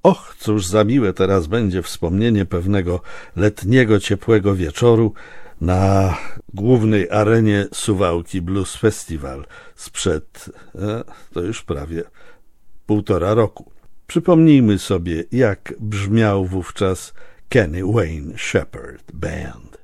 Och, cóż za miłe teraz będzie wspomnienie pewnego letniego, ciepłego wieczoru na głównej arenie Suwałki Blues Festival sprzed, to już prawie 1,5 roku. Przypomnijmy sobie, jak brzmiał wówczas Kenny Wayne Shepherd Band.